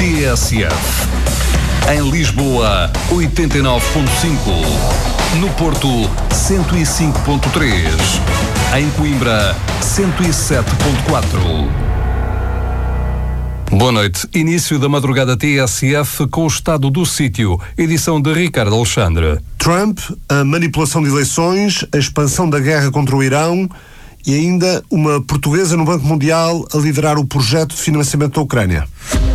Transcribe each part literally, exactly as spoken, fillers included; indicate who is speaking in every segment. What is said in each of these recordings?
Speaker 1: T S F. Em Lisboa, oitenta e nove ponto cinco. No Porto, cento e cinco ponto três. Em Coimbra, cento e sete ponto quatro. Boa noite. Início da madrugada T S F com o estado do sítio. Edição de Ricardo Alexandre.
Speaker 2: Trump, a manipulação de eleições, a expansão da guerra contra o Irão e ainda uma portuguesa no Banco Mundial a liderar o projeto de financiamento da Ucrânia.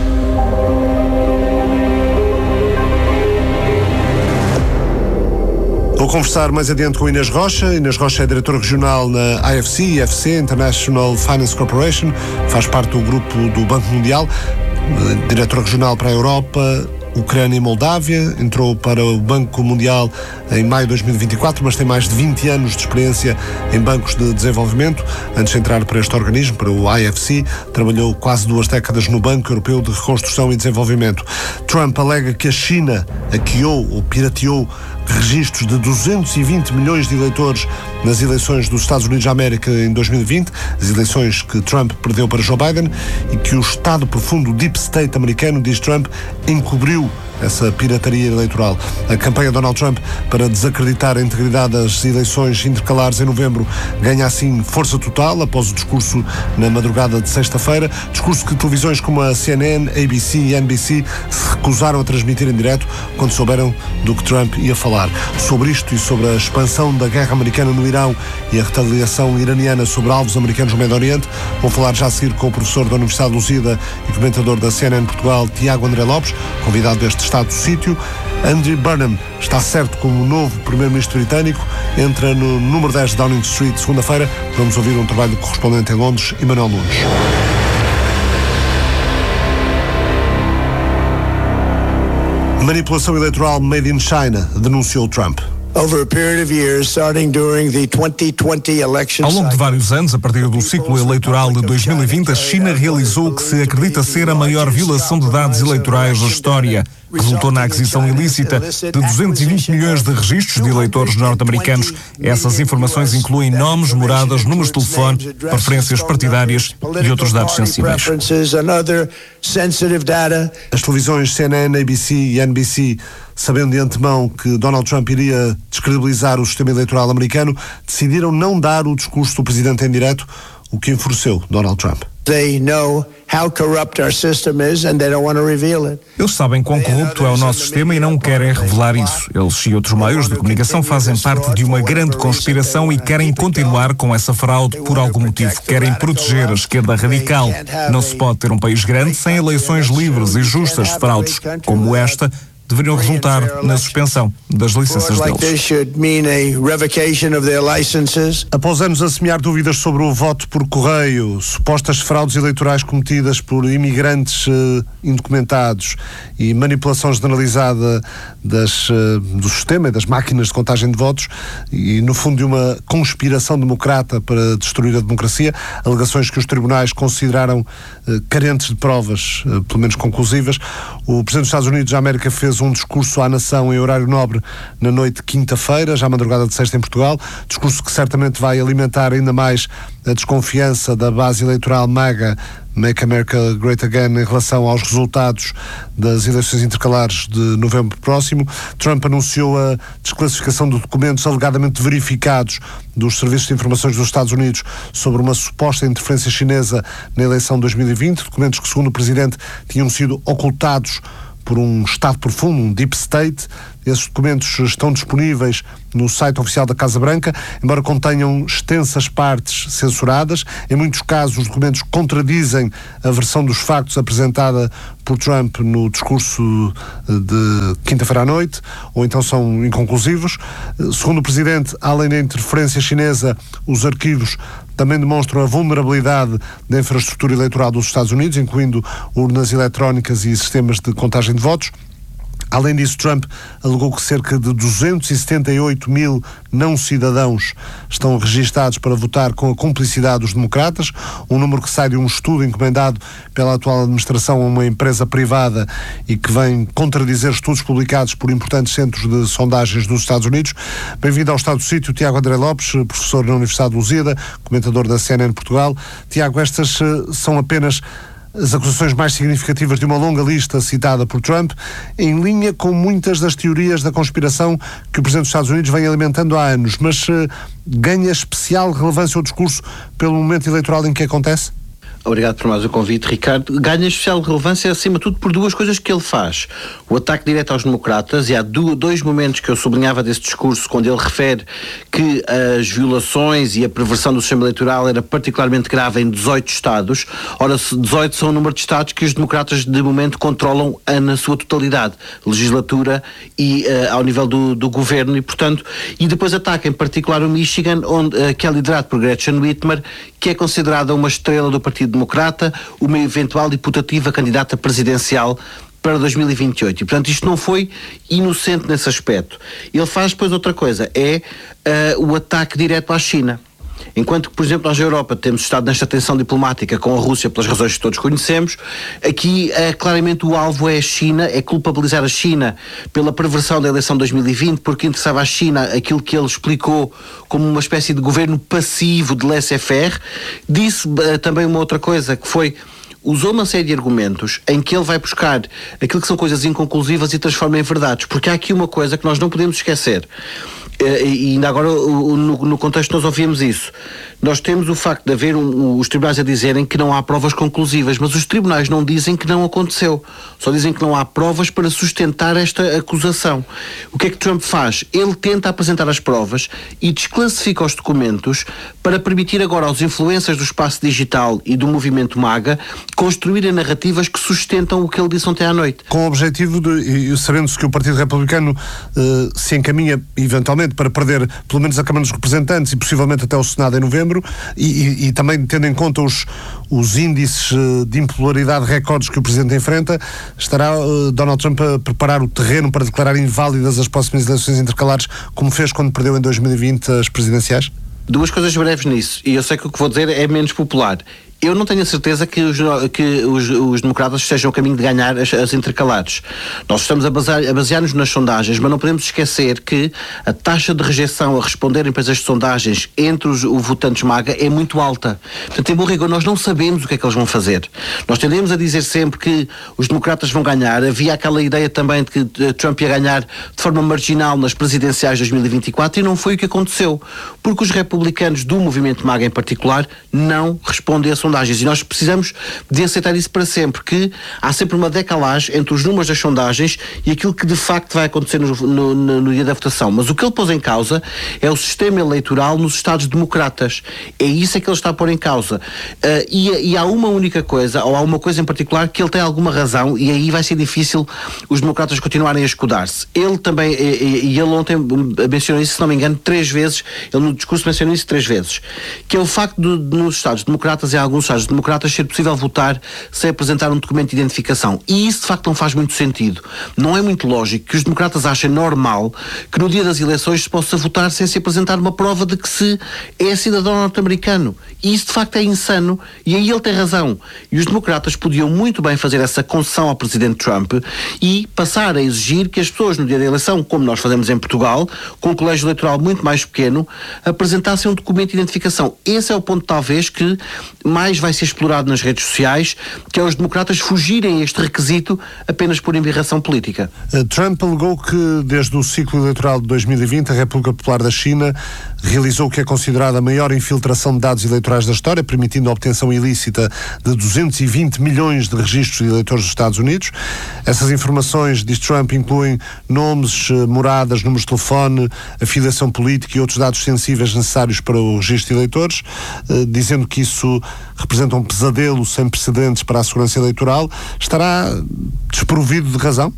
Speaker 2: Vou conversar mais adiante com Inês Rocha. Inês Rocha é diretora regional na I F C, I F C, International Finance Corporation, faz parte do grupo do Banco Mundial, diretora regional para a Europa, Ucrânia e Moldávia, entrou para o Banco Mundial em maio de dois mil e vinte e quatro, mas tem mais de vinte anos de experiência em bancos de desenvolvimento. Antes de entrar para este organismo, para o I F C, trabalhou quase duas décadas no Banco Europeu de Reconstrução e Desenvolvimento. Trump alega que a China hackeou ou pirateou registros de duzentos e vinte milhões de eleitores nas eleições dos Estados Unidos da América em dois mil e vinte, as eleições que Trump perdeu para Joe Biden, e que o Estado profundo, o Deep State americano, diz Trump, encobriu essa pirataria eleitoral. A campanha de Donald Trump para desacreditar a integridade das eleições intercalares em novembro ganha assim força total após o discurso na madrugada de sexta-feira, discurso que televisões como a C N N, A B C e N B C se recusaram a transmitir em direto quando souberam do que Trump ia falar. Sobre isto e sobre a expansão da guerra americana no Irão e a retaliação iraniana sobre alvos americanos no Médio Oriente, vou falar já a seguir com o professor da Universidade de Lusíada e comentador da C N N Portugal, Tiago André Lopes, convidado deste estado do sítio. Andrew Burnham está certo como o novo primeiro-ministro britânico, entra no número dez de Downing Street segunda-feira. Vamos ouvir um trabalho do correspondente em Londres, Emanuel Nunes. Manipulação eleitoral made in China, denunciou Trump.
Speaker 3: Ao longo de vários anos, a partir do ciclo eleitoral de dois mil e vinte, a China realizou o que se acredita ser a maior violação de dados eleitorais da história. Resultou na aquisição ilícita de duzentos e vinte milhões de registros de eleitores norte-americanos. Essas informações incluem nomes, moradas, números de telefone, preferências partidárias e outros dados sensíveis.
Speaker 2: As televisões C N N, A B C e N B C, sabendo de antemão que Donald Trump iria descredibilizar o sistema eleitoral americano, decidiram não dar o discurso do presidente em direto, o que enfureceu Donald Trump.
Speaker 3: Eles sabem quão corrupto é o nosso sistema e não querem revelar isso. Eles e outros meios de comunicação fazem parte de uma grande conspiração e querem continuar com essa fraude por algum motivo. Querem proteger a esquerda radical. Não se pode ter um país grande sem eleições livres e justas. Fraudes como esta deveriam resultar na suspensão das licenças deles.
Speaker 2: Após anos a semear dúvidas sobre o voto por correio, supostas fraudes eleitorais cometidas por imigrantes uh, indocumentados e manipulação generalizada das, uh, do sistema e das máquinas de contagem de votos e, no fundo, de uma conspiração democrata para destruir a democracia, alegações que os tribunais consideraram uh, carentes de provas, uh, pelo menos conclusivas, o Presidente dos Estados Unidos da América fez um discurso à nação em horário nobre na noite de quinta-feira, já madrugada de sexta em Portugal, discurso que certamente vai alimentar ainda mais a desconfiança da base eleitoral MAGA, Make America Great Again, em relação aos resultados das eleições intercalares de novembro próximo. Trump anunciou a desclassificação de documentos alegadamente verificados dos Serviços de Informações dos Estados Unidos sobre uma suposta interferência chinesa na eleição de dois mil e vinte, documentos que, segundo o Presidente, tinham sido ocultados por um Estado profundo, um Deep State. Esses documentos estão disponíveis no site oficial da Casa Branca, embora contenham extensas partes censuradas. Em muitos casos, os documentos contradizem a versão dos factos apresentada por Trump no discurso de quinta-feira à noite, ou então são inconclusivos. Segundo o Presidente, além da interferência chinesa, os arquivos também demonstram a vulnerabilidade da infraestrutura eleitoral dos Estados Unidos, incluindo urnas eletrónicas e sistemas de contagem de votos. Além disso, Trump alegou que cerca de duzentos e setenta e oito mil não-cidadãos estão registados para votar com a cumplicidade dos democratas, um número que sai de um estudo encomendado pela atual administração a uma empresa privada e que vem contradizer estudos publicados por importantes centros de sondagens dos Estados Unidos. Bem-vindo ao Estado do Sítio, Tiago André Lopes, professor na Universidade de Lusíada, comentador da C N N Portugal. Tiago, estas uh, são apenas as acusações mais significativas de uma longa lista citada por Trump, em linha com muitas das teorias da conspiração que o Presidente dos Estados Unidos vem alimentando há anos, mas uh, ganha especial relevância o discurso pelo momento eleitoral em que acontece?
Speaker 4: Obrigado por mais o convite, Ricardo. Ganha especial relevância, acima de tudo, por duas coisas que ele faz. O ataque direto aos democratas, e há do, dois momentos que eu sublinhava desse discurso, quando ele refere que as violações e a perversão do sistema eleitoral era particularmente grave em dezoito estados. Ora, dezoito são o número de estados que os democratas, de momento, controlam a, na sua totalidade, legislatura e uh, ao nível do, do governo, e, portanto, e depois ataca em particular o Michigan, onde, uh, que é liderado por Gretchen Whitmer, que é considerada uma estrela do Partido Democrata, uma eventual e putativa candidata presidencial para dois mil e vinte e oito. E, portanto, isto não foi inocente nesse aspecto. Ele faz depois outra coisa, é uh, o ataque direto à China. Enquanto que, por exemplo, nós na Europa temos estado nesta tensão diplomática com a Rússia pelas razões que todos conhecemos, aqui é, claramente o alvo é a China, é culpabilizar a China pela perversão da eleição de dois mil e vinte, porque interessava à China aquilo que ele explicou como uma espécie de governo passivo de laissez-faire. Disse uh, também uma outra coisa, que foi... usou uma série de argumentos em que ele vai buscar aquilo que são coisas inconclusivas e transforma em verdades, porque há aqui uma coisa que nós não podemos esquecer, e ainda agora no, no contexto nós ouvimos isso. Nós temos o facto de haver um, os tribunais a dizerem que não há provas conclusivas, mas os tribunais não dizem que não aconteceu, só dizem que não há provas para sustentar esta acusação. O que é que Trump faz? Ele tenta apresentar as provas e desclassifica os documentos para permitir agora aos influencers do espaço digital e do movimento MAGA construírem narrativas que sustentam o que ele disse ontem à noite.
Speaker 2: Com o objetivo de, sabendo-se que o Partido Republicano uh, se encaminha eventualmente para perder pelo menos a Câmara dos Representantes e possivelmente até o Senado em novembro, e, e, e também tendo em conta os, os índices uh, de impopularidade recordes que o Presidente enfrenta, estará uh, Donald Trump a preparar o terreno para declarar inválidas as próximas eleições intercalares, como fez quando perdeu em dois mil e vinte as presidenciais?
Speaker 4: Duas coisas breves nisso, e eu sei que o que vou dizer é menos popular. Eu não tenho a certeza que os, que os, os democratas estejam a caminho de ganhar as, as intercalares. Nós estamos a, basear, a basear-nos nas sondagens, mas não podemos esquecer que a taxa de rejeição a responderem para as sondagens entre os, os votantes MAGA é muito alta. Portanto, em bom rigor, nós não sabemos o que é que eles vão fazer. Nós tendemos a dizer sempre que os democratas vão ganhar. Havia aquela ideia também de que Trump ia ganhar de forma marginal nas presidenciais de dois mil e vinte e quatro, e não foi o que aconteceu. Porque os republicanos do movimento MAGA em particular não respondem a sondagens. E nós precisamos de aceitar isso para sempre, que há sempre uma decalagem entre os números das sondagens e aquilo que de facto vai acontecer no, no, no dia da votação. Mas o que ele pôs em causa é o sistema eleitoral nos Estados democratas. É isso é que ele está a pôr em causa. Uh, e, e há uma única coisa, ou há uma coisa em particular, que ele tem alguma razão, e aí vai ser difícil os democratas continuarem a escudar-se. Ele também, e, e ele ontem mencionou isso, se não me engano, três vezes, ele no discurso mencionou isso três vezes, que é o facto de, de nos Estados democratas, em alguns Estados democratas, ser possível votar sem apresentar um documento de identificação. E isso de facto não faz muito sentido. Não é muito lógico que os democratas achem normal que no dia das eleições se possa votar sem se apresentar uma prova de que se é cidadão norte-americano. E isso de facto é insano, e aí ele tem razão. E os democratas podiam muito bem fazer essa concessão ao Presidente Trump e passar a exigir que as pessoas no dia da eleição, como nós fazemos em Portugal, com um colégio eleitoral muito mais pequeno, apresentassem um documento de identificação. Esse é o ponto talvez que mais vai ser explorado nas redes sociais, que é os democratas fugirem a este requisito apenas por embirração política.
Speaker 2: Trump alegou que desde o ciclo eleitoral de dois mil e vinte a República Popular da China realizou o que é considerada a maior infiltração de dados eleitorais da história, permitindo a obtenção ilícita de duzentos e vinte milhões de registros de eleitores dos Estados Unidos. Essas informações, diz Trump, incluem nomes, moradas, números de telefone, afiliação política e outros dados sensíveis necessários para o registro de eleitores, dizendo que isso representa um pesadelo sem precedentes para a segurança eleitoral. Estará desprovido de razão?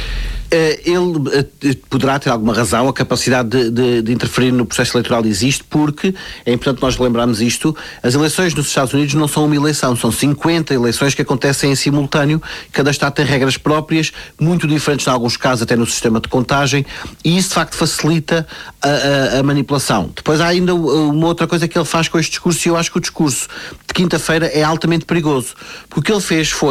Speaker 4: Ele poderá ter alguma razão, a capacidade de, de, de interferir no processo eleitoral existe, porque é importante nós lembrarmos isto, as eleições nos Estados Unidos não são uma eleição, são cinquenta eleições que acontecem em simultâneo, cada estado tem regras próprias, muito diferentes em alguns casos até no sistema de contagem, e isso de facto facilita a, a, a manipulação. Depois há ainda uma outra coisa que ele faz com este discurso, e eu acho que o discurso de quinta-feira é altamente perigoso, porque o que ele fez foi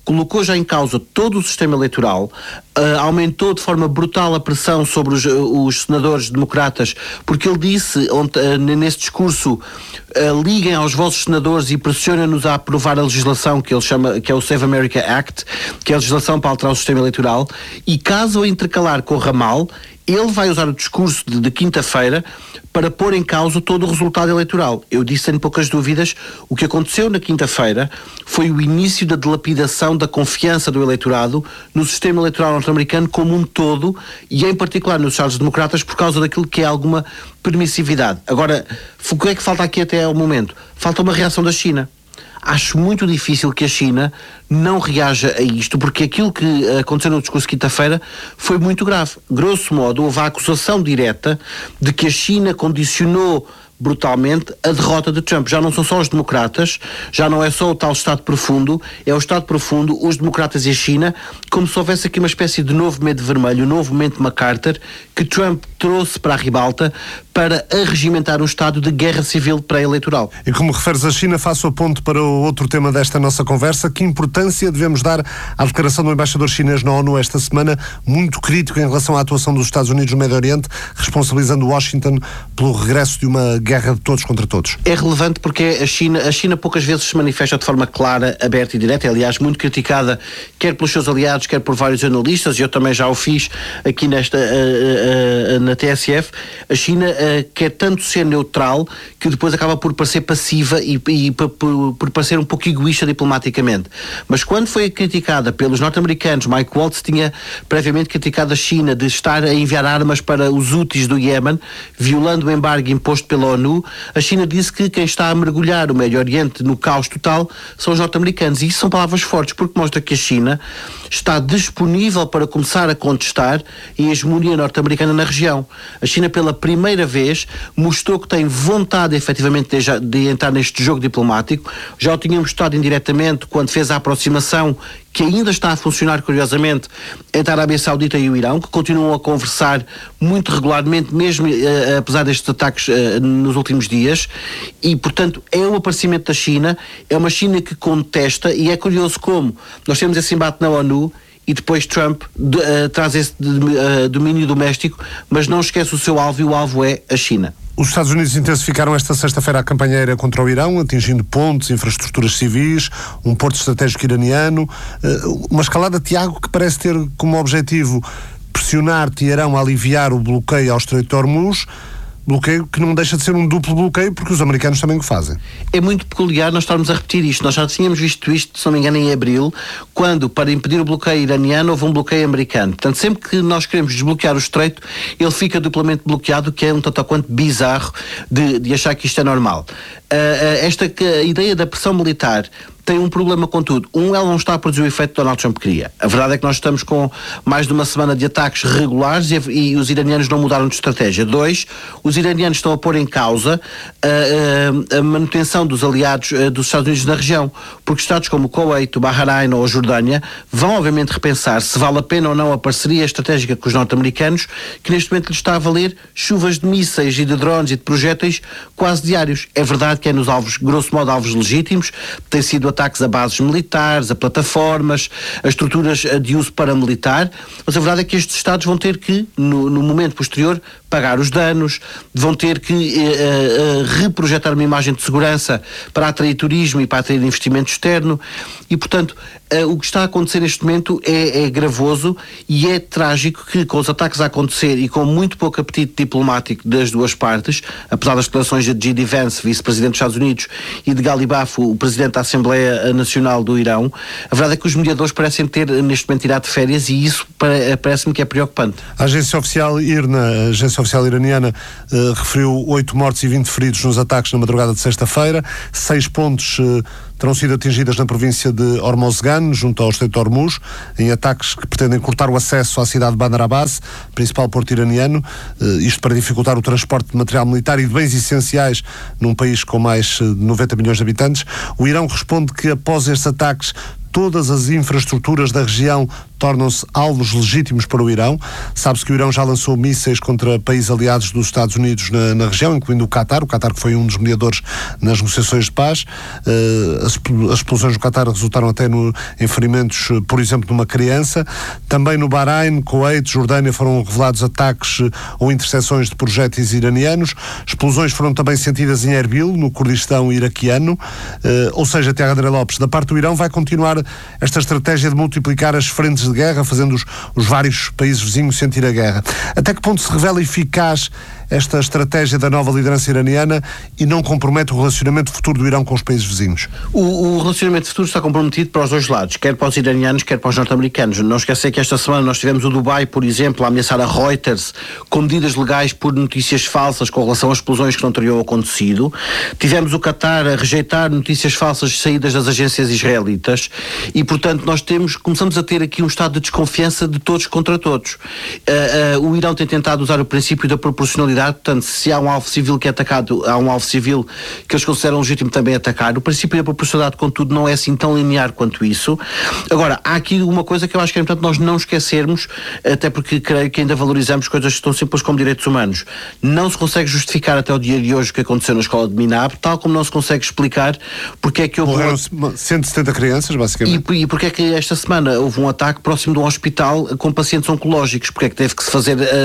Speaker 4: colocou já em causa todo o sistema eleitoral, uh, aumentou de forma brutal a pressão sobre os, os senadores democratas, porque ele disse onde, uh, nesse discurso, uh, liguem aos vossos senadores e pressionem-nos a aprovar a legislação que ele chama, que é o Save America Act, que é a legislação para alterar o sistema eleitoral, e caso a intercalar corra mal, ele vai usar o discurso de, de quinta-feira para pôr em causa todo o resultado eleitoral. Eu disse sem poucas dúvidas, o que aconteceu na quinta-feira foi o início da dilapidação da confiança do eleitorado no sistema eleitoral norte-americano como um todo, e em particular nos Estados-Democratas, por causa daquilo que é alguma permissividade. Agora, o que é que falta aqui até ao momento? Falta uma reação da China. Acho muito difícil que a China não reaja a isto, porque aquilo que aconteceu no discurso de quinta-feira foi muito grave. Grosso modo, houve a acusação direta de que a China condicionou brutalmente a derrota de Trump. Já não são só os democratas, já não é só o tal Estado profundo, é o Estado profundo, os democratas e a China, como se houvesse aqui uma espécie de novo medo vermelho, um novo momento MacArthur, que Trump trouxe para a ribalta para arregimentar um estado de guerra civil pré-eleitoral.
Speaker 2: E como referes a China, faço a ponte para o outro tema desta nossa conversa. Que importância devemos dar à declaração do embaixador chinês na ONU esta semana, muito crítico em relação à atuação dos Estados Unidos no Médio Oriente, responsabilizando Washington pelo regresso de uma guerra de todos contra todos?
Speaker 4: É relevante porque a China, a China poucas vezes se manifesta de forma clara, aberta e direta, é, aliás, muito criticada, quer pelos seus aliados, quer por vários analistas, e eu também já o fiz aqui nesta, uh, uh, na T S F. A China uh, quer tanto ser neutral que depois acaba por parecer passiva e, e por, por, por parecer um pouco egoísta diplomaticamente. Mas quando foi criticada pelos norte-americanos, Mike Waltz tinha previamente criticado a China de estar a enviar armas para os Houthis do Iémen, violando o embargo imposto pela ONU. A China disse que quem está a mergulhar o Médio Oriente no caos total são os norte-americanos, e isso são palavras fortes, porque mostra que a China está disponível para começar a contestar a hegemonia norte-americana na região. A China, pela primeira vez, mostrou que tem vontade efetivamente de, de entrar neste jogo diplomático. Já o tinha mostrado indiretamente quando fez a aproximação, que ainda está a funcionar, curiosamente, entre a Arábia Saudita e o Irão, que continuam a conversar muito regularmente, mesmo uh, apesar destes ataques uh, nos últimos dias, e, portanto, é um aparecimento da China, é uma China que contesta, e é curioso como nós temos esse embate na ONU, e depois Trump de, uh, traz esse de, uh, domínio doméstico, mas não esquece o seu alvo, e o alvo é a China.
Speaker 2: Os Estados Unidos intensificaram esta sexta-feira a campanha aérea contra o Irão, atingindo pontes, infraestruturas civis, um porto estratégico iraniano, uma escalada, Tiago, que parece ter como objetivo pressionar Teherão a aliviar o bloqueio ao Estreito de Hormuz, bloqueio que não deixa de ser um duplo bloqueio, porque os americanos também o fazem.
Speaker 4: É muito peculiar nós estarmos a repetir isto. Nós já tínhamos visto isto, se não me engano, em abril, quando, para impedir o bloqueio iraniano, houve um bloqueio americano. Portanto, sempre que nós queremos desbloquear o Estreito, ele fica duplamente bloqueado, que é um tanto quanto bizarro de, de achar que isto é normal. Uh, uh, esta que, a ideia da pressão militar tem um problema com tudo. Um, ela não está a produzir o efeito que Donald Trump queria. A verdade é que nós estamos com mais de uma semana de ataques regulares e, e os iranianos não mudaram de estratégia. Dois, os iranianos estão a pôr em causa a, a, a manutenção dos aliados a, dos Estados Unidos na região, porque estados como o Kuwait, o Bahrein ou a Jordânia vão obviamente repensar se vale a pena ou não a parceria estratégica com os norte-americanos, que neste momento lhes está a valer chuvas de mísseis e de drones e de projéteis quase diários. É verdade que é nos alvos, grosso modo, alvos legítimos, tem sido ataques a bases militares, a plataformas, a estruturas de uso paramilitar, mas a verdade é que estes Estados vão ter que, no, no momento posterior, pagar os danos, vão ter que uh, uh, reprojetar uma imagem de segurança para atrair turismo e para atrair investimento externo, e portanto uh, o que está a acontecer neste momento é, é gravoso, e é trágico que, com os ataques a acontecer e com muito pouco apetite diplomático das duas partes, apesar das declarações de J D Vance, vice-presidente dos Estados Unidos, e de Galibaf, o presidente da Assembleia Nacional do Irão, a verdade é que os mediadores parecem ter neste momento tirado de férias, e isso parece-me que é preocupante.
Speaker 2: A agência oficial I R N A, a agência oficial iraniana, uh, referiu oito mortos e vinte feridos nos ataques na madrugada de sexta-feira. Seis pontos uh, terão sido atingidas na província de Hormozgan, junto ao Estreito de Hormuz, em ataques que pretendem cortar o acesso à cidade de Bandar Abbas, principal porto iraniano, uh, isto para dificultar o transporte de material militar e de bens essenciais num país com mais de noventa milhões de habitantes. O Irão responde que, após estes ataques, todas as infraestruturas da região tornam-se alvos legítimos para o Irão. Sabe-se que o Irão já lançou mísseis contra países aliados dos Estados Unidos na, na região, incluindo o Qatar, o Qatar que foi um dos mediadores nas negociações de paz. Uh, as, as explosões do Qatar resultaram até no, em ferimentos, por exemplo, de uma criança. Também no Bahrein, Kuwait, Jordânia foram revelados ataques ou interseções de projéteis iranianos. Explosões foram também sentidas em Erbil, no Kurdistão iraquiano. Uh, ou seja, Tiago André Lopes, da parte do Irão vai continuar esta estratégia de multiplicar as frentes de guerra, fazendo os, os vários países vizinhos sentir a guerra. Até que ponto se revela eficaz esta estratégia da nova liderança iraniana e não compromete o relacionamento futuro do Irão com os países vizinhos?
Speaker 4: O, o relacionamento futuro está comprometido para os dois lados, quer para os iranianos, quer para os norte-americanos. Não esquecer que esta semana nós tivemos o Dubai, por exemplo, a ameaçar a Reuters com medidas legais por notícias falsas com relação às explosões que não teriam acontecido. Tivemos o Qatar a rejeitar notícias falsas saídas das agências israelitas e, portanto, nós temos, começamos a ter aqui um estado de desconfiança de todos contra todos. Uh, uh, o Irão tem tentado usar o princípio da proporcionalidade. Portanto, se há um alvo civil que é atacado, há um alvo civil que eles consideram legítimo também atacar. O princípio da proporcionalidade, contudo, não é assim tão linear quanto isso. Agora, há aqui uma coisa que eu acho que é importante nós não esquecermos, até porque creio que ainda valorizamos coisas que tão simples como direitos humanos. Não se consegue justificar até o dia de hoje o que aconteceu na escola de Minab, tal como não se consegue explicar porque é que houve...
Speaker 2: Morreram cento e setenta crianças, basicamente.
Speaker 4: E, e porque é que esta semana houve um ataque próximo de um hospital com pacientes oncológicos, porque é que teve que se fazer a,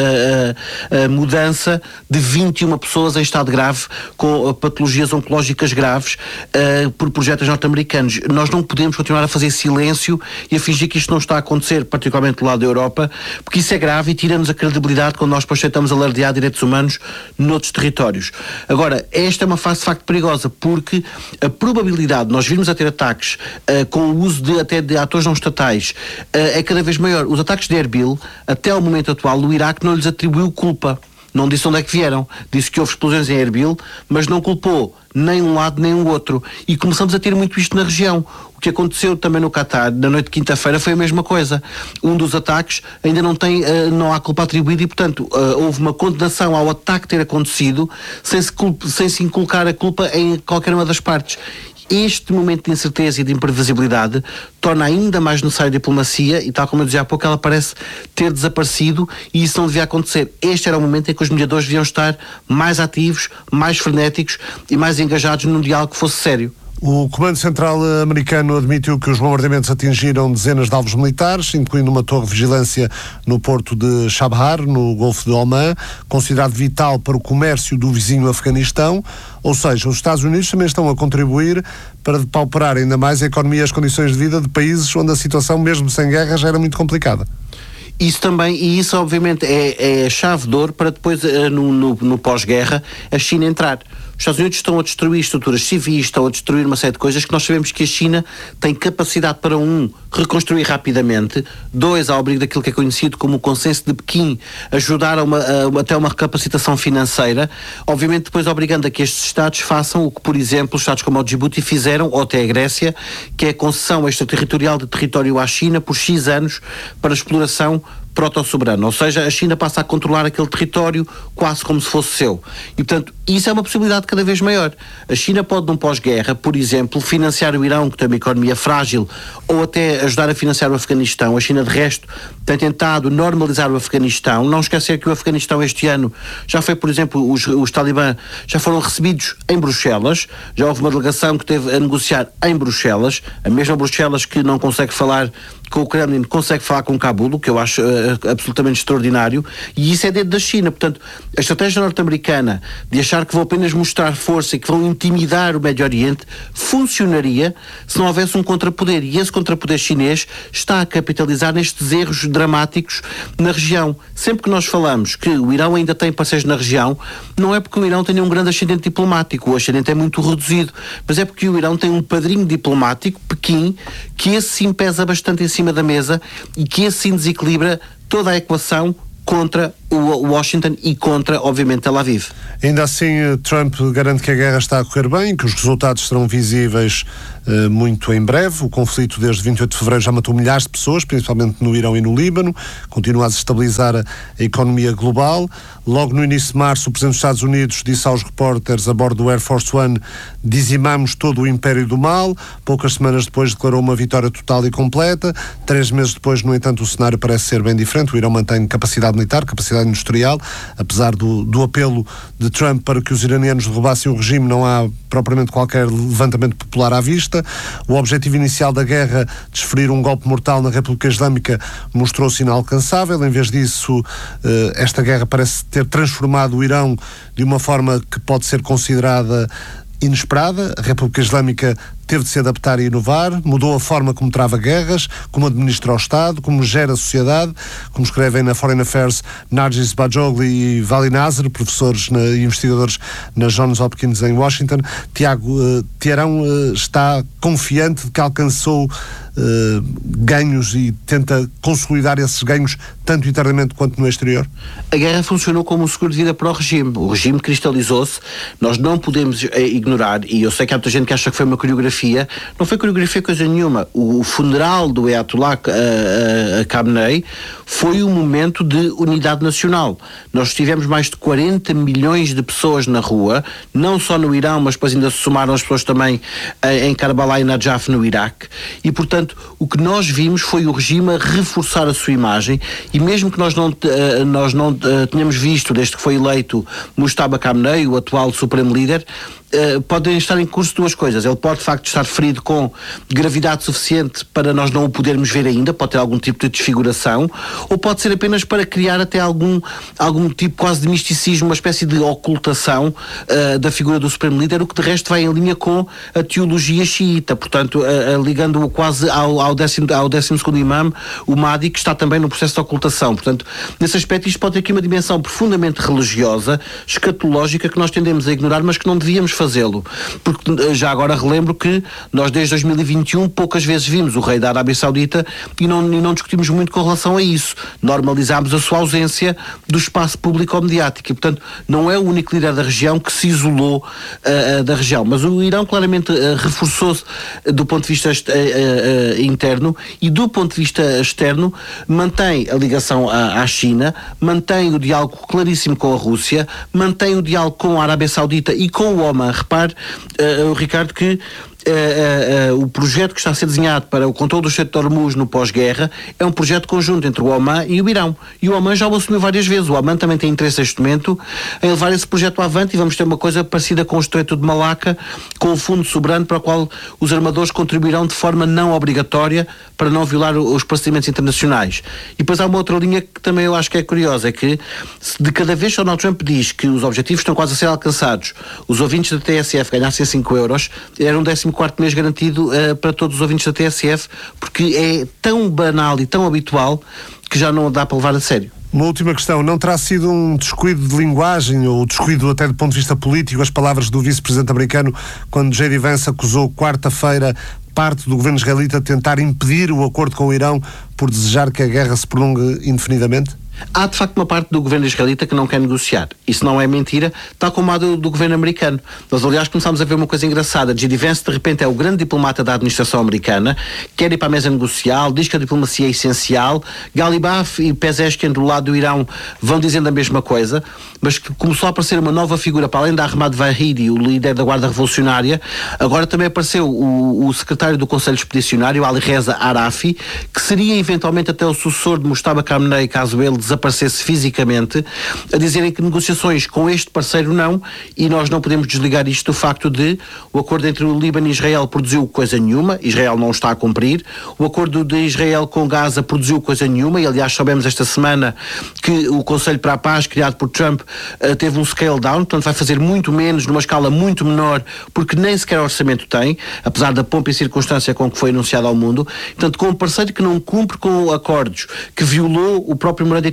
Speaker 4: a, a, a mudança de vinte e uma pessoas em estado grave com patologias oncológicas graves uh, por projetos norte-americanos. Nós não podemos continuar a fazer silêncio e a fingir que isto não está a acontecer, particularmente do lado da Europa, porque isso é grave e tira-nos a credibilidade quando nós depois tentamos alardear direitos humanos noutros territórios. Agora, esta é uma fase de facto perigosa, porque a probabilidade de nós virmos a ter ataques uh, com o uso de, até de atores não estatais uh, é cada vez maior. Os ataques de Erbil, até ao momento atual, o Iraque não lhes atribuiu culpa. Não disse onde é que vieram. Disse que houve explosões em Erbil, mas não culpou nem um lado nem o outro. E começamos a ter muito isto na região. O que aconteceu também no Qatar, na noite de quinta-feira, foi a mesma coisa. Um dos ataques ainda não tem, uh, não há culpa atribuída e, portanto, uh, houve uma condenação ao ataque ter acontecido sem se, culpa, sem se inculcar a culpa em qualquer uma das partes. Este momento de incerteza e de imprevisibilidade torna ainda mais necessária a diplomacia e, tal como eu dizia há pouco, ela parece ter desaparecido e isso não devia acontecer. Este era o momento em que os mediadores deviam estar mais ativos, mais frenéticos e mais engajados num diálogo que fosse sério.
Speaker 2: O Comando Central americano admitiu que os bombardeamentos atingiram dezenas de alvos militares, incluindo uma torre de vigilância no porto de Chabahar, no Golfo de Omã, considerado vital para o comércio do vizinho Afeganistão. Ou seja, os Estados Unidos também estão a contribuir para depauperar ainda mais a economia e as condições de vida de países onde a situação, mesmo sem guerra, já era muito complicada.
Speaker 4: Isso também, e isso obviamente é, é a chave de ouro para depois, no, no, no pós-guerra, a China entrar. Os Estados Unidos estão a destruir estruturas civis, estão a destruir uma série de coisas que nós sabemos que a China tem capacidade para, um, reconstruir rapidamente, dois, ao abrigo daquilo que é conhecido como o consenso de Pequim, ajudar a uma, a, até uma recapacitação financeira, obviamente depois obrigando a que estes Estados façam o que, por exemplo, os Estados como o Djibouti fizeram, ou até a Grécia, que é a concessão extraterritorial de território à China por X anos para exploração proto-soberano, ou seja, a China passa a controlar aquele território quase como se fosse seu. E, portanto, isso é uma possibilidade cada vez maior. A China pode, num pós-guerra, por exemplo, financiar o Irão, que tem uma economia frágil, ou até ajudar a financiar o Afeganistão. A China, de resto, tem tentado normalizar o Afeganistão. Não esquecer que o Afeganistão este ano já foi, por exemplo, os, os talibã já foram recebidos em Bruxelas, já houve uma delegação que teve a negociar em Bruxelas, a mesma Bruxelas que não consegue falar com o Kremlin, consegue falar com Cabul, o que eu acho uh, absolutamente extraordinário, e isso é dentro da China. Portanto, a estratégia norte-americana de achar que vão apenas mostrar força e que vão intimidar o Médio Oriente funcionaria se não houvesse um contrapoder, e esse contrapoder chinês está a capitalizar nestes erros dramáticos na região. Sempre que nós falamos que o Irão ainda tem parceiros na região, não é porque o Irão tenha um grande ascendente diplomático, o ascendente é muito reduzido, mas é porque o Irão tem um padrinho diplomático, Pequim, que esse sim pesa bastante em cima da mesa e que esse sim desequilibra toda a equação contra Washington e contra, obviamente, Tel Aviv.
Speaker 2: Ainda assim, Trump garante que a guerra está a correr bem, que os resultados serão visíveis uh, muito em breve. O conflito desde vinte e oito de fevereiro já matou milhares de pessoas, principalmente no Irão e no Líbano. Continua a desestabilizar a, a economia global. Logo no início de março, o Presidente dos Estados Unidos disse aos repórteres a bordo do Air Force One: dizimamos todo o império do mal. Poucas semanas depois declarou uma vitória total e completa. Três meses depois, no entanto, o cenário parece ser bem diferente. O Irão mantém capacidade militar, capacidade industrial, apesar do, do apelo de Trump para que os iranianos derrubassem o regime, não há propriamente qualquer levantamento popular à vista. O objetivo inicial da guerra, desferir um golpe mortal na República Islâmica, mostrou-se inalcançável. Em vez disso, esta guerra parece ter transformado o Irão de uma forma que pode ser considerada inesperada. A República Islâmica teve de se adaptar e inovar, mudou a forma como trava guerras, como administra o Estado, como gera a sociedade, como escrevem na Foreign Affairs Nargis Bajogli e Vali Nasr, professores e investigadores na Johns Hopkins em Washington. Tiago, uh, Tiarão uh, está confiante de que alcançou uh, ganhos e tenta consolidar esses ganhos tanto internamente quanto no exterior?
Speaker 4: A guerra funcionou como um seguro de vida para o regime. O regime cristalizou-se, nós não podemos uh, ignorar, e eu sei que há muita gente que acha que foi uma coreografia. Não foi coreografia coisa nenhuma. O, o funeral do Ayatollah uh, uh, Khamenei foi um momento de unidade nacional. Nós tivemos mais de quarenta milhões de pessoas na rua, não só no Irão, mas depois ainda se somaram as pessoas também uh, em Karbala e Najaf, no Iraque, e portanto o que nós vimos foi o regime a reforçar a sua imagem, e mesmo que nós não, uh, nós não uh, tenhamos visto, desde que foi eleito Mujtaba Khamenei, o atual Supremo Líder, Uh, podem estar em curso duas coisas. Ele pode de facto estar ferido com gravidade suficiente para nós não o podermos ver ainda, pode ter algum tipo de desfiguração, ou pode ser apenas para criar até algum, algum tipo quase de misticismo, uma espécie de ocultação uh, da figura do Supremo Líder, o que de resto vai em linha com a teologia xiita, portanto uh, uh, ligando-o quase ao, ao, décimo, ao décimo segundo imam, o Mahdi, que está também no processo de ocultação. Portanto, nesse aspecto isto pode ter aqui uma dimensão profundamente religiosa, escatológica, que nós tendemos a ignorar, mas que não devíamos fazê-lo, porque já agora relembro que nós desde dois mil e vinte e um poucas vezes vimos o rei da Arábia Saudita e não, e não discutimos muito com relação a isso, normalizámos a sua ausência do espaço público ou mediático, e portanto não é o único líder da região que se isolou uh, uh, da região, mas o Irão claramente uh, reforçou-se uh, do ponto de vista uh, uh, interno, e do ponto de vista externo mantém a ligação à, à China, mantém o diálogo claríssimo com a Rússia, mantém o diálogo com a Arábia Saudita e com o Oman. Repare, uh, Ricardo, que Uh, uh, uh, o projeto que está a ser desenhado para o controle do Estreito de Hormuz no pós-guerra é um projeto conjunto entre o Oman e o Irão. E o Oman já o assumiu várias vezes. O Oman também tem interesse neste momento em levar esse projeto avante, e vamos ter uma coisa parecida com o Estreito de Malaca, com o fundo soberano para o qual os armadores contribuirão de forma não obrigatória para não violar os procedimentos internacionais. E depois há uma outra linha que também eu acho que é curiosa, é que de cada vez que Donald Trump diz que os objetivos estão quase a ser alcançados, os ouvintes da T S F ganhassem cinco euros, era um décimo quarto mês garantido uh, para todos os ouvintes da T S F, porque é tão banal e tão habitual que já não dá para levar a sério.
Speaker 2: Uma última questão: não terá sido um descuido de linguagem, ou descuido até do ponto de vista político, as palavras do vice-presidente americano quando J D Vance acusou quarta-feira parte do governo israelita de tentar impedir o acordo com o Irão por desejar que a guerra se prolongue indefinidamente?
Speaker 4: Há de facto uma parte do governo israelita que não quer negociar. Isso não é mentira, tal como há do, do governo americano. Nós, aliás, começámos a ver uma coisa engraçada. J D Vance, de repente, é o grande diplomata da administração americana, quer ir para a mesa negocial, diz que a diplomacia é essencial. Galibaf e Pezeshkian, do lado do Irão, vão dizendo a mesma coisa, mas que começou a aparecer uma nova figura, para além da Ahmad Vahidi, o líder da Guarda Revolucionária. Agora também apareceu o, o secretário do Conselho Expedicionário, Ali Reza Arafi, que seria eventualmente até o sucessor de Mujtaba Khamenei, caso ele desaparecesse fisicamente, a dizerem que negociações com este parceiro não, e nós não podemos desligar isto do facto de o acordo entre o Líbano e Israel produziu coisa nenhuma, Israel não está a cumprir, o acordo de Israel com Gaza produziu coisa nenhuma, e aliás soubemos esta semana que o Conselho para a Paz, criado por Trump, uh, teve um scale down, portanto vai fazer muito menos, numa escala muito menor, porque nem sequer orçamento tem, apesar da pompa e circunstância com que foi anunciado ao mundo. Portanto, com um parceiro que não cumpre com acordos, que violou o próprio memorando de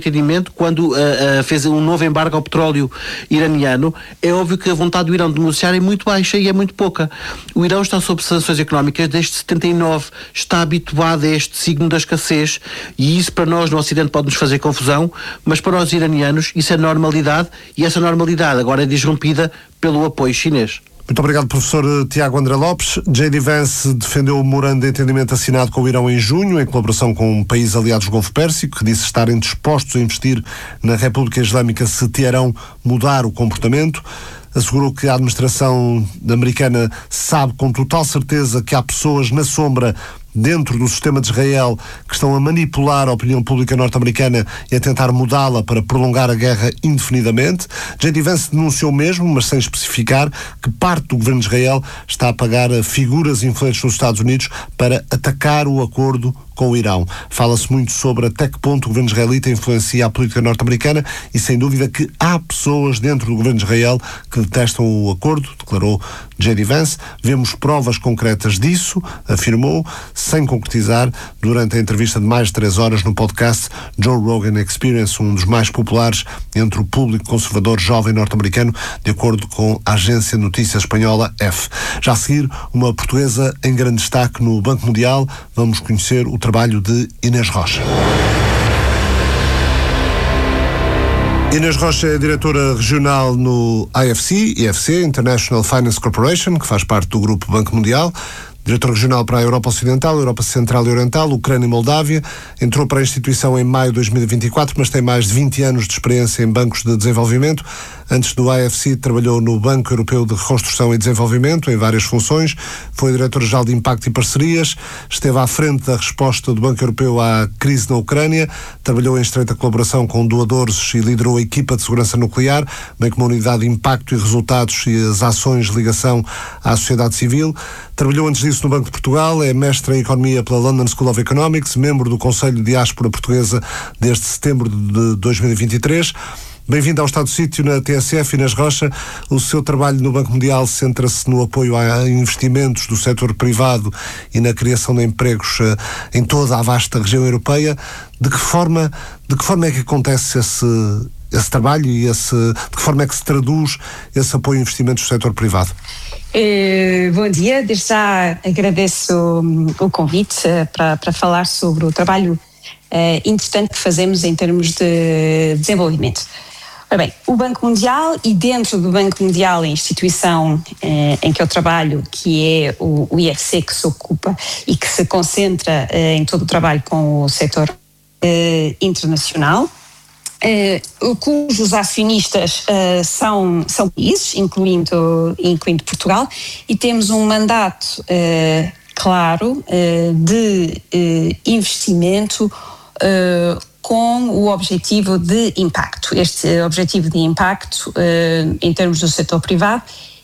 Speaker 4: entendimento quando uh, uh, fez um novo embargo ao petróleo iraniano. É óbvio que a vontade do Irão de negociar é muito baixa e é muito pouca. O Irão está sob sanções económicas desde setenta e nove, está habituado a este signo da escassez, e isso para nós no Ocidente pode nos fazer confusão, mas para os iranianos isso é normalidade, e essa normalidade agora é disrompida pelo apoio chinês.
Speaker 2: Muito obrigado, professor Tiago André Lopes. J D Vance defendeu o memorando de entendimento assinado com o Irão em junho, em colaboração com um país aliado do Golfo Pérsico, que disse estarem dispostos a investir na República Islâmica se Teherão mudar o comportamento. Assegurou que a administração americana sabe com total certeza que há pessoas na sombra dentro do sistema de Israel que estão a manipular a opinião pública norte-americana e a tentar mudá-la para prolongar a guerra indefinidamente. J D Vance denunciou mesmo, mas sem especificar, que parte do governo de Israel está a pagar a figuras influentes nos Estados Unidos para atacar o acordo com o Irão. Fala-se muito sobre até que ponto o governo israelita influencia a política norte-americana e, sem dúvida, que há pessoas dentro do governo de Israel que detestam o acordo, declarou J D Vance. Vemos provas concretas disso, afirmou, sem concretizar, durante a entrevista de mais de três horas no podcast Joe Rogan Experience, um dos mais populares entre o público conservador jovem norte-americano, de acordo com a agência de notícias espanhola F. Já a seguir, uma portuguesa em grande destaque no Banco Mundial. Vamos conhecer o trabalho de Inês Rocha. Inês Rocha é diretora regional no I F C, I F C, International Finance Corporation, que faz parte do Grupo Banco Mundial. Diretor regional para a Europa Ocidental, Europa Central e Oriental, Ucrânia e Moldávia. Entrou para a instituição em maio de dois mil e vinte e quatro, mas tem mais de vinte anos de experiência em bancos de desenvolvimento. Antes do I F C, trabalhou no Banco Europeu de Reconstrução e Desenvolvimento, em várias funções. Foi diretor-geral de Impacto e Parcerias. Esteve à frente da resposta do Banco Europeu à crise na Ucrânia. Trabalhou em estreita colaboração com doadores e liderou a equipa de segurança nuclear, bem como a unidade de impacto e resultados e as ações de ligação à sociedade civil. Trabalhou antes disso no Banco de Portugal, é mestre em Economia pela London School of Economics, membro do Conselho de Diáspora Portuguesa desde setembro de dois mil e vinte e três. Bem-vindo ao Estado do Sítio na T S F, Inês Rocha. O seu trabalho no Banco Mundial centra-se no apoio a investimentos do setor privado e na criação de empregos em toda a vasta região europeia. De que forma, de que forma é que acontece esse, esse trabalho e esse, de que forma é que se traduz esse apoio a investimentos do setor privado?
Speaker 5: Eh, bom dia, desde já agradeço o convite para, para falar sobre o trabalho eh, importante que fazemos em termos de desenvolvimento. Ora bem, o Banco Mundial e dentro do Banco Mundial a instituição eh, em que eu trabalho, que é o, o I F C, que se ocupa e que se concentra eh, em todo o trabalho com o setor eh, internacional, Uh, cujos acionistas uh, são, são países, incluindo, incluindo Portugal, e temos um mandato uh, claro uh, de uh, investimento uh, com o objetivo de impacto. Este objetivo de impacto, uh, em termos do setor privado,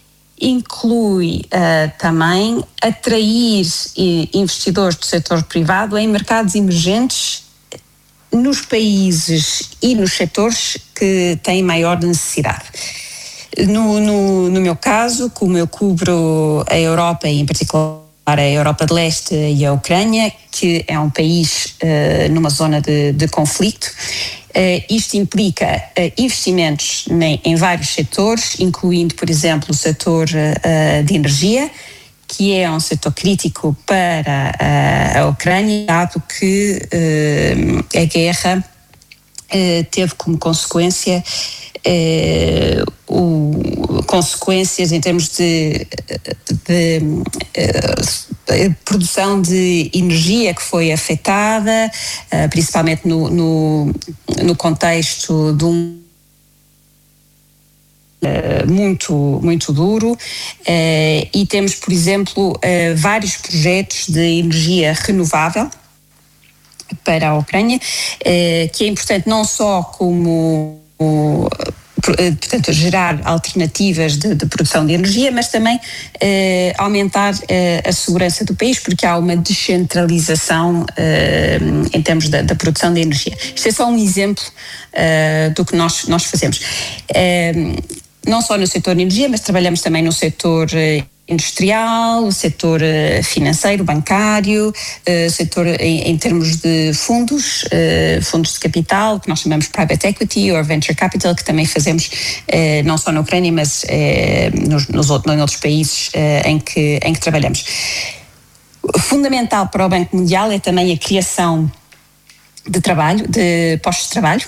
Speaker 5: inclui uh, também atrair uh, investidores do setor privado em mercados emergentes nos países e nos setores que têm maior necessidade. No, no, no meu caso, como eu cubro a Europa e em particular a Europa de Leste e a Ucrânia, que é um país uh, numa zona de, de conflito, uh, isto implica uh, investimentos em, em vários setores, incluindo, por exemplo, o setor uh, de energia, que é um setor crítico para a, a Ucrânia, dado que uh, a guerra uh, teve como consequência uh, o, consequências em termos de, de, de uh, produção de energia que foi afetada, uh, principalmente no, no, no contexto de um Uh, muito, muito duro, uh, e temos, por exemplo, uh, vários projetos de energia renovável para a Ucrânia, uh, que é importante não só como uh, portanto, gerar alternativas de, de produção de energia, mas também uh, aumentar uh, a segurança do país, porque há uma descentralização uh, em termos da, da produção de energia. Isto é só um exemplo uh, do que nós, nós fazemos. Uh, não só no setor de energia, mas trabalhamos também no setor industrial, o setor financeiro, bancário, o setor em, em termos de fundos, fundos de capital, que nós chamamos private equity ou venture capital, que também fazemos não só na Ucrânia, mas nos, nos outros, em outros países em que, em que trabalhamos. Fundamental para o Banco Mundial é também a criação de trabalho, de postos de trabalho.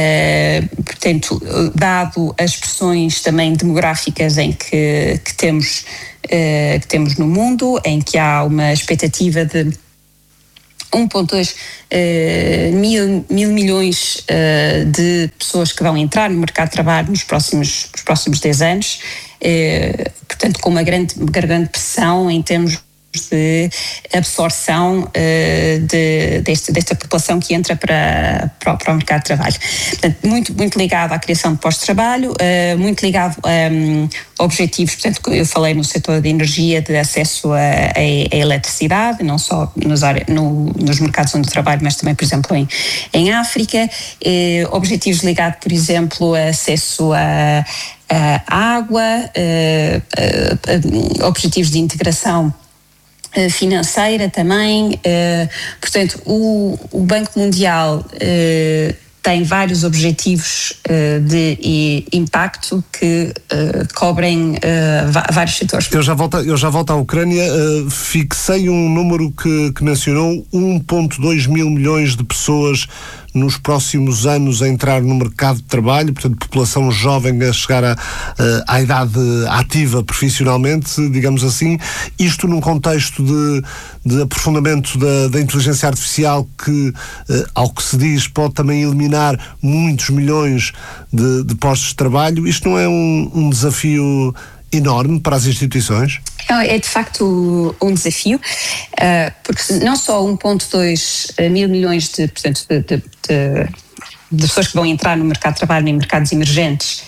Speaker 5: Uh, portanto, dado as pressões também demográficas em que, que, temos, uh, que temos no mundo, em que há uma expectativa de um vírgula dois uh, mil, mil milhões uh, de pessoas que vão entrar no mercado de trabalho nos próximos, nos próximos dez anos, uh, portanto com uma grande, grande pressão em termos de absorção uh, de, deste, desta população que entra para, para, para o mercado de trabalho. Portanto, muito, muito ligado à criação de postos de trabalho, uh, muito ligado a um, objetivos, portanto, eu falei no setor de energia, de acesso à eletricidade, não só nos, áreas, no, nos mercados onde trabalho, mas também, por exemplo, em, em África, uh, objetivos ligados, por exemplo, a acesso a, a água, uh, uh, uh, objetivos de integração financeira também, portanto o, o Banco Mundial tem vários objetivos de impacto que cobrem vários setores.
Speaker 2: Eu já volto, eu já volto à Ucrânia, fixei um número que, que mencionou, um vírgula dois mil milhões de pessoas nos próximos anos a entrar no mercado de trabalho, portanto, população jovem a chegar a, à idade ativa profissionalmente, digamos assim, isto num contexto de, de aprofundamento da, da inteligência artificial que, ao que se diz, pode também eliminar muitos milhões de, de postos de trabalho. Isto não é um, um desafio enorme para as instituições?
Speaker 5: É de facto um desafio, porque não só um vírgula dois mil milhões de, portanto, de, de, de, de pessoas que vão entrar no mercado de trabalho em mercados emergentes,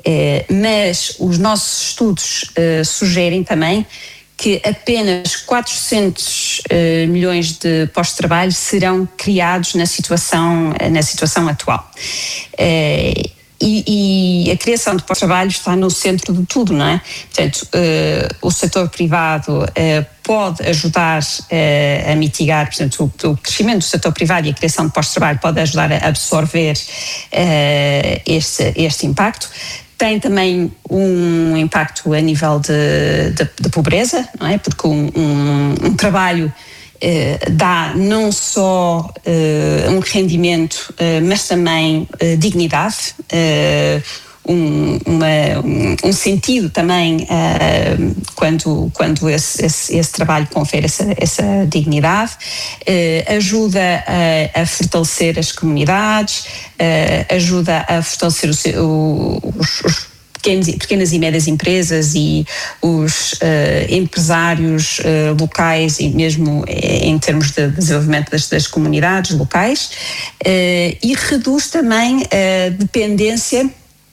Speaker 5: mas os nossos estudos sugerem também que apenas quatrocentos milhões de postos de trabalho serão criados na situação, na situação atual. E, e a criação de postos de trabalho está no centro de tudo, não é? Portanto, uh, o setor privado uh, pode ajudar uh, a mitigar, portanto, o, o crescimento do setor privado e a criação de postos de trabalho pode ajudar a absorver uh, este, este impacto. Tem também um impacto a nível de, de, de pobreza, não é? Porque um, um, um trabalho Uh, dá não só uh, um rendimento, uh, mas também uh, dignidade, uh, um, uma, um, um sentido também uh, quando, quando esse, esse, esse trabalho confere essa, essa dignidade, uh, ajuda a, a fortalecer as comunidades, uh, ajuda a fortalecer o, o, os, os pequenas e médias empresas e os uh, empresários uh, locais e mesmo em termos de desenvolvimento das, das comunidades locais, uh, e reduz também a dependência, uh,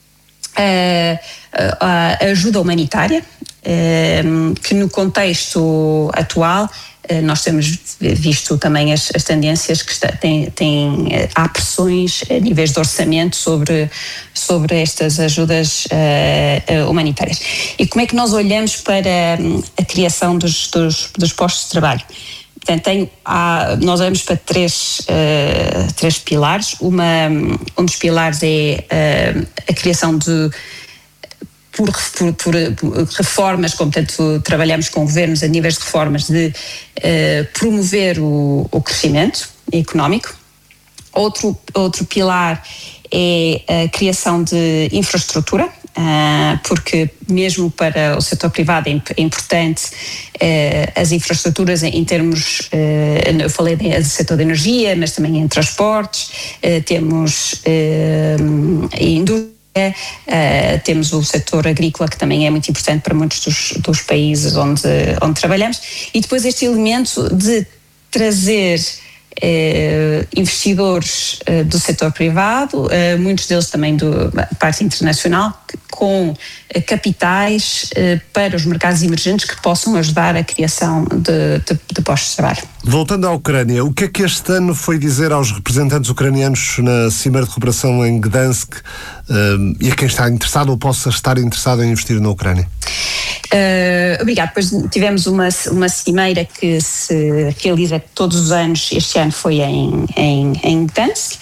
Speaker 5: a ajuda humanitária, uh, que no contexto atual nós temos visto também as, as tendências que está, tem, tem, há pressões a níveis de orçamento sobre, sobre estas ajudas uh, humanitárias. E como é que nós olhamos para a criação dos, dos, dos postos de trabalho? Portanto, tem, há, nós olhamos para três, uh, três pilares. Uma, um dos pilares é uh, a criação de Por, por, por, por reformas, como portanto trabalhamos com governos a níveis de reformas de uh, promover o, o crescimento económico. Outro, outro pilar é a criação de infraestrutura, uh, porque mesmo para o setor privado é, é importante uh, as infraestruturas em, em termos, uh, eu falei do setor de energia, mas também em transportes, uh, temos uh, indústria. Uh, temos o setor agrícola, que também é muito importante para muitos dos, dos países onde, onde trabalhamos, e depois este elemento de trazer uh, investidores uh, do setor privado, uh, muitos deles também da parte internacional, com uh, capitais uh, para os mercados emergentes que possam ajudar a criação de, de, de postos de trabalho.
Speaker 2: Voltando à Ucrânia, o que é que este ano foi dizer aos representantes ucranianos na Cimeira de Recuperação em Gdansk, um, e a quem está interessado ou possa estar interessado em investir na Ucrânia?
Speaker 5: Uh, obrigado. Depois tivemos uma, uma cimeira que se realiza todos os anos, este ano foi em, em, em Gdansk,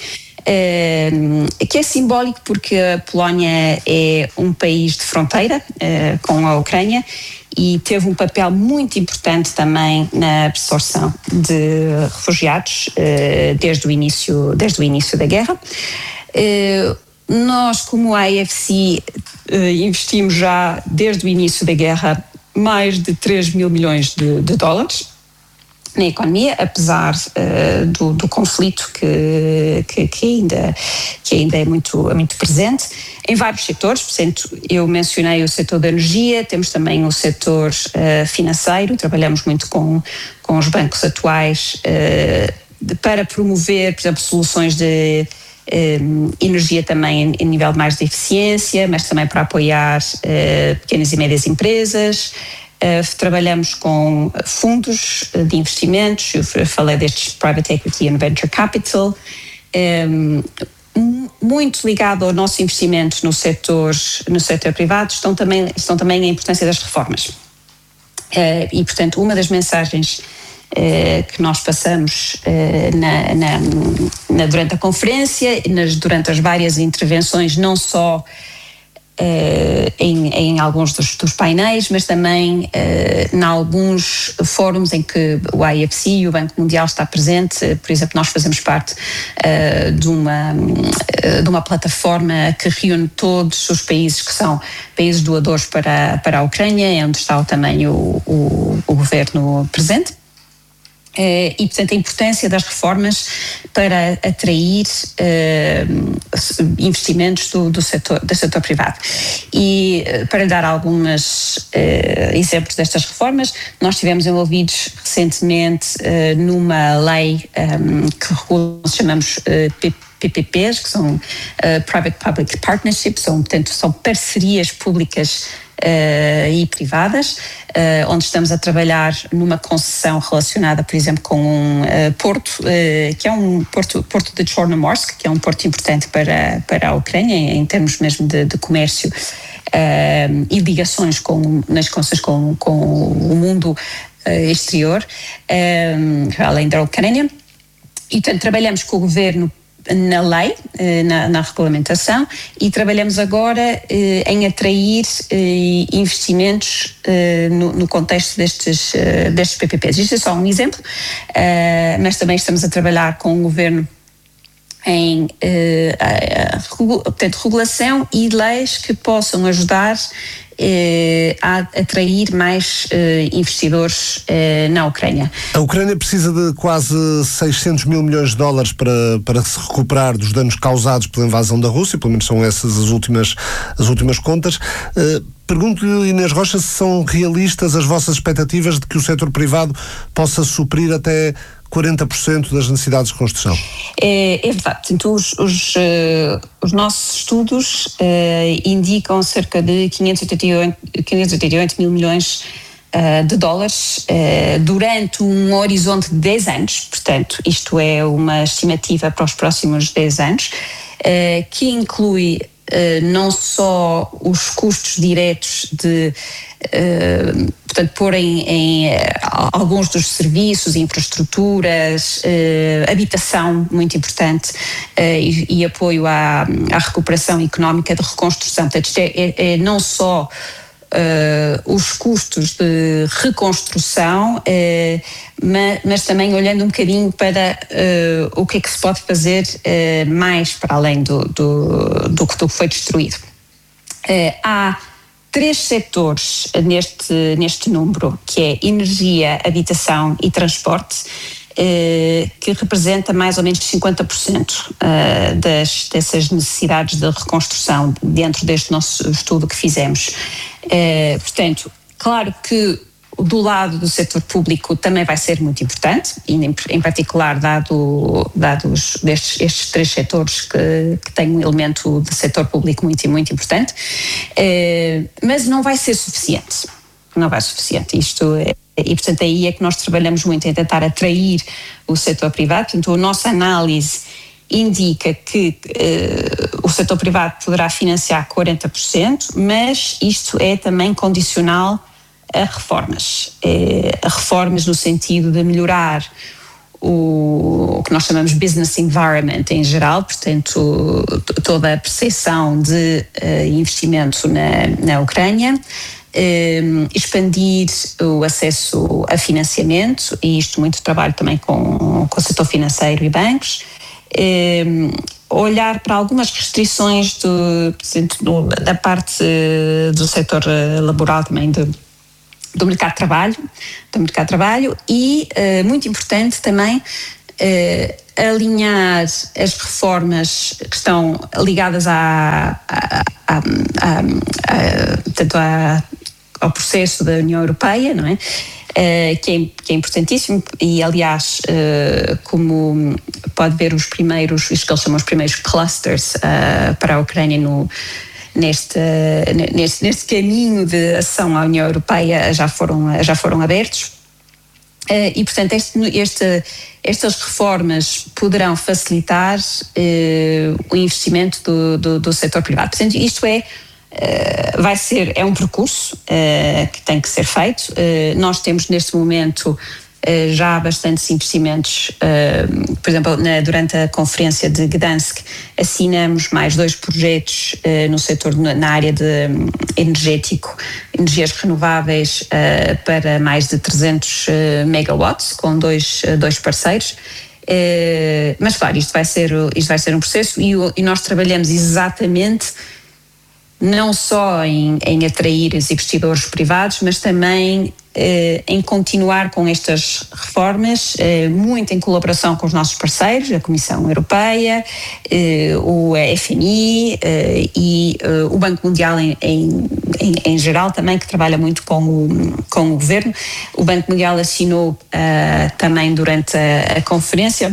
Speaker 5: uh, que é simbólico porque a Polónia é um país de fronteira uh, com a Ucrânia e teve um papel muito importante também na absorção de refugiados uh, desde o início, desde o início da guerra. Uh, nós, como a A F C, uh, investimos já desde o início da guerra mais de três mil milhões de, de dólares na economia, apesar uh, do, do conflito que, que, que, ainda, que ainda é muito, muito presente, em vários setores. Portanto, eu mencionei o setor da energia, temos também o setor uh, financeiro, trabalhamos muito com, com os bancos atuais uh, de, para promover, por exemplo, soluções de uh, energia também em nível mais de eficiência, mas também para apoiar uh, pequenas e médias empresas. Uh, trabalhamos com fundos de investimentos, eu falei destes Private Equity and Venture Capital, um, muito ligado ao nosso investimento no setor, no setor privado, estão também, estão também a importância das reformas. Uh, e, portanto, uma das mensagens uh, que nós passamos uh, na, na, na, durante a conferência, nas, durante as várias intervenções, não só Uh, em, em alguns dos, dos painéis, mas também uh, em alguns fóruns em que o I F C e o Banco Mundial está presente. Por exemplo, nós fazemos parte uh, de, uma, uh, de uma plataforma que reúne todos os países que são países doadores para, para a Ucrânia, onde está também o, o, o governo presente. Uh, e, portanto, a importância das reformas para atrair uh, investimentos do, do, setor, do setor privado. E uh, para dar alguns uh, exemplos destas reformas, nós estivemos envolvidos recentemente uh, numa lei um, que regula, chamamos uh, P P Ps, que são uh, Private Public Partnerships, são, portanto, são parcerias públicas Uh, e privadas, uh, onde estamos a trabalhar numa concessão relacionada, por exemplo, com um uh, porto, uh, que é um porto, porto de Chornomorsk, que é um porto importante para, para a Ucrânia, em, em termos mesmo de, de comércio uh, e ligações com, nas concessões com, com o mundo uh, exterior, uh, além da Ucrânia. E, portanto, trabalhamos com o governo na lei, na, na regulamentação, e trabalhamos agora eh, em atrair eh, investimentos eh, no, no contexto destes, eh, destes P P Ps. Isto é só um exemplo, eh, mas também estamos a trabalhar com o governo em eh, a, a, portanto, regulação e leis que possam ajudar eh, a atrair mais eh, investidores eh, na Ucrânia.
Speaker 2: A Ucrânia precisa de quase seiscentos mil milhões de dólares para, para se recuperar dos danos causados pela invasão da Rússia, pelo menos são essas as últimas, as últimas contas. Uh, Pergunto-lhe, Inês Rocha, se são realistas as vossas expectativas de que o setor privado possa suprir até quarenta por cento das necessidades de construção.
Speaker 5: É, é verdade. Portanto, os, os, uh, os nossos estudos uh, indicam cerca de quinhentos e oitenta e oito mil milhões uh, de dólares uh, durante um horizonte de dez anos. Portanto, isto é uma estimativa para os próximos dez anos, uh, que inclui Uh, não só os custos diretos de, uh, portanto, pôr em, em uh, alguns dos serviços, infraestruturas, uh, habitação, muito importante, uh, e, e apoio à, à recuperação económica de reconstrução. Portanto, isto é, é, é não só Uh, os custos de reconstrução, uh, mas, mas também olhando um bocadinho para uh, o que é que se pode fazer uh, mais para além do, do, do que foi destruído. Uh, há três setores neste, neste número, que é energia, habitação e transporte, Uh, que representa mais ou menos cinquenta por cento uh, das, dessas necessidades de reconstrução dentro deste nosso estudo que fizemos. Uh, portanto, claro que do lado do setor público também vai ser muito importante, e em, em particular dado, dados destes, estes três setores que, que têm um elemento de setor público muito, muito importante, uh, mas não vai ser suficiente. Não vai ser suficiente. Isto é, e, portanto, aí é que nós trabalhamos muito em tentar atrair o setor privado. Portanto, a nossa análise indica que uh, o setor privado poderá financiar quarenta por cento, mas isto é também condicional a reformas. Eh, a reformas no sentido de melhorar o, o que nós chamamos business environment em geral, portanto, toda a percepção de uh, investimento na, na Ucrânia, um, expandir o acesso a financiamento, e isto muito trabalho também com, com o setor financeiro e bancos, um, olhar para algumas restrições do, do, da parte do setor laboral também, do, do mercado de trabalho, do mercado de trabalho e, uh, muito importante também, uh, alinhar as reformas que estão ligadas à, à, à, à, à, tanto à, ao processo da União Europeia, não é? Uh, que, é, que é importantíssimo e, aliás, uh, como pode ver, os primeiros, isto que eles chamam os primeiros clusters uh, para a Ucrânia no, neste, neste, neste caminho de ação à União Europeia já foram, já foram abertos uh, e, portanto, este, este, estas reformas poderão facilitar uh, o investimento do, do, do setor privado. Portanto, isto é Uh, vai ser, é um percurso uh, que tem que ser feito. Uh, nós temos neste momento uh, já bastantes investimentos, uh, por exemplo, na, durante a conferência de Gdansk assinamos mais dois projetos uh, no setor, na, na área de um, energético, energias renováveis, uh, para mais de trezentos uh, megawatts, com dois, uh, dois parceiros. Uh, mas claro, isto vai ser, isto vai ser um processo e, e nós trabalhamos exatamente não só em, em atrair os investidores privados, mas também eh, em continuar com estas reformas, eh, muito em colaboração com os nossos parceiros, a Comissão Europeia, eh, o F M I eh, e eh, o Banco Mundial em, em, em, em geral também, que trabalha muito com o, com o Governo. O Banco Mundial assinou uh, também durante a, a conferência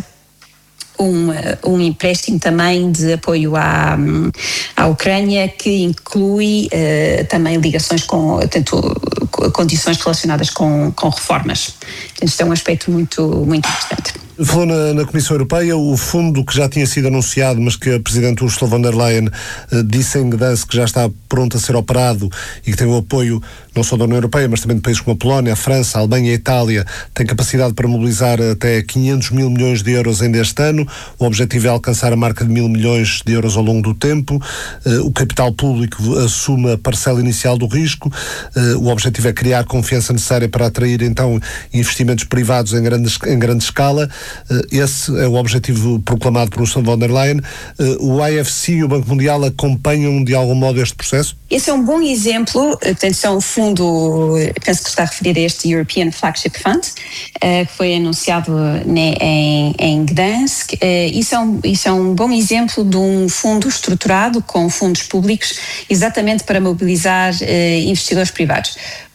Speaker 5: Um, um empréstimo também de apoio à, à Ucrânia, que inclui uh, também ligações com, tanto, condições relacionadas com, com reformas. Portanto, isto é um aspecto muito, muito importante.
Speaker 2: Falou na, na Comissão Europeia, o fundo que já tinha sido anunciado, mas que a Presidente Ursula von der Leyen uh, disse em Gdansk que já está pronto a ser operado e que tem o apoio não só da União Europeia, mas também de países como a Polónia, a França, a Alemanha e a Itália, tem capacidade para mobilizar até quinhentos mil milhões de euros ainda este ano. O objetivo é alcançar a marca de mil milhões de euros ao longo do tempo. Uh, o capital público assume a parcela inicial do risco. Uh, o objetivo é criar confiança necessária para atrair, então, investimentos privados em grande, em grande escala. Esse é o objetivo proclamado por Ursula von der Leyen. O I F C e o Banco Mundial acompanham de algum modo este processo?
Speaker 5: Esse é um bom exemplo. Atenção, o fundo, penso que está a referir a este European Flagship Fund, que foi anunciado em, em Gdansk. Isso é, um, isso é um bom exemplo de um fundo estruturado com fundos públicos, exatamente para mobilizar investidores privados.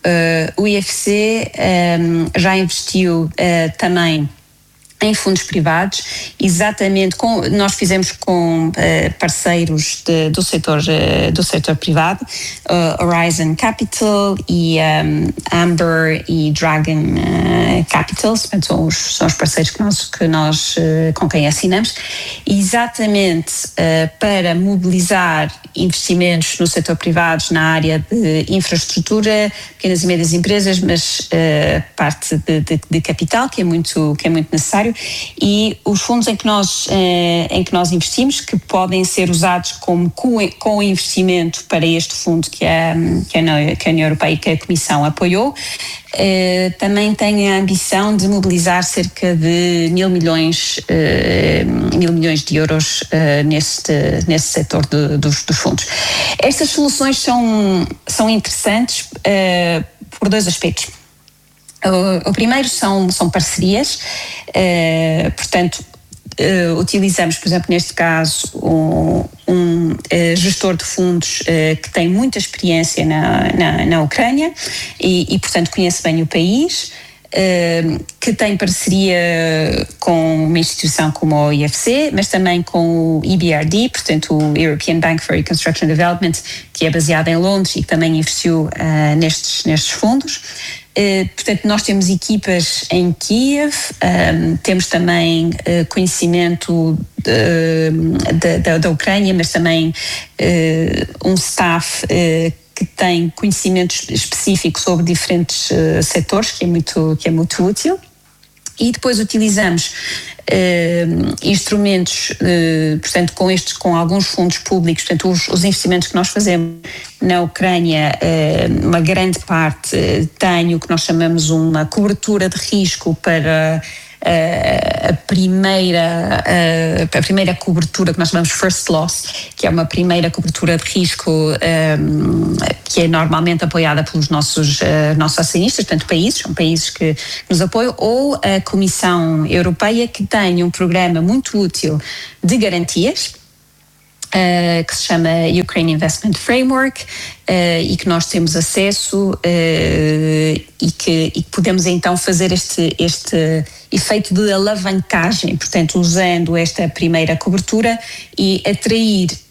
Speaker 5: O I F C já investiu também em fundos privados, exatamente com, nós fizemos com uh, parceiros de, do setor uh, do setor privado, uh, Horizon Capital e um, Amber e Dragon uh, Capital, portanto, são os, são os parceiros que nós, que nós uh, com quem assinamos, exatamente uh, para mobilizar investimentos no setor privado na área de infraestrutura, pequenas e médias empresas, mas uh, parte de, de, de capital, que é muito, que é muito necessário. E os fundos em que nós, eh, em que nós investimos, que podem ser usados como co-investimento para este fundo que a, que a, que a União Europeia e que a Comissão apoiou, eh, também têm a ambição de mobilizar cerca de mil milhões, eh, mil milhões de euros eh, neste, neste setor de, dos, dos fundos. Estas soluções são, são interessantes eh, por dois aspectos. O, o primeiro são, são parcerias, uh, portanto, uh, utilizamos, por exemplo, neste caso, um, um uh, gestor de fundos uh, que tem muita experiência na, na, na Ucrânia e, e, portanto, conhece bem o país, uh, que tem parceria com uma instituição como o I F C, mas também com o E B R D, portanto, o European Bank for Reconstruction and Development, que é baseado em Londres e que também investiu uh, nestes, nestes fundos. Uh, portanto, nós temos equipas em Kiev, um, temos também uh, conhecimento de, de, da, da Ucrânia, mas também uh, um staff uh, que que tem conhecimento específico sobre diferentes uh, setores, que é muito, que é muito útil. E depois utilizamos uh, instrumentos, uh, portanto, com estes, com alguns fundos públicos, portanto, os, os investimentos que nós fazemos na Ucrânia, uh, uma grande parte uh, tem o que nós chamamos uma cobertura de risco para Uh, a primeira uh, a primeira cobertura que nós chamamos first loss, que é uma primeira cobertura de risco um, que é normalmente apoiada pelos nossos, uh, nossos acionistas, portanto países, são países que nos apoiam, ou a Comissão Europeia, que tem um programa muito útil de garantias, Uh, que se chama Ukraine Investment Framework, uh, e que nós temos acesso uh, e, que, e que podemos então fazer este, este efeito de alavancagem, portanto usando esta primeira cobertura e atrair